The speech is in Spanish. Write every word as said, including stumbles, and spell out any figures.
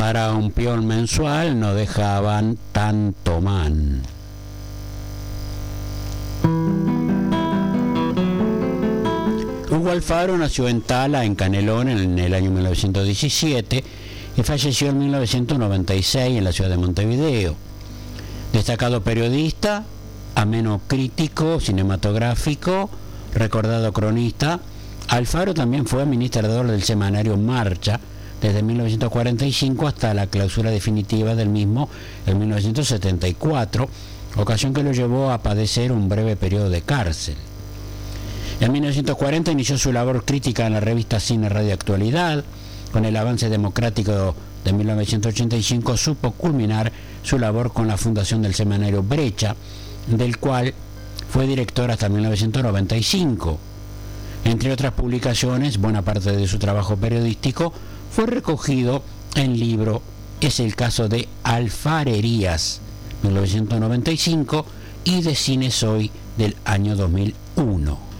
Para un peón mensual no dejaban tanto man. Hugo Alfaro nació en Tala, en Canelón, en el año mil novecientos diecisiete y falleció en mil novecientos noventa y seis en la ciudad de Montevideo. Destacado periodista, ameno crítico cinematográfico, recordado cronista, Alfaro también fue administrador del semanario Marcha desde mil novecientos cuarenta y cinco hasta la clausura definitiva del mismo en mil novecientos setenta y cuatro, ocasión que lo llevó a padecer un breve periodo de cárcel. En mil novecientos cuarenta inició su labor crítica en la revista Cine Radio Actualidad. Con el avance democrático de mil novecientos ochenta y cinco supo culminar su labor con la fundación del semanario Brecha, del cual fue director hasta mil novecientos noventa y cinco. Entre otras publicaciones, buena parte de su trabajo periodístico fue recogido en libro Es el caso de Alfarerías, mil novecientos noventa y cinco, y de Cine Soy del año dos mil uno.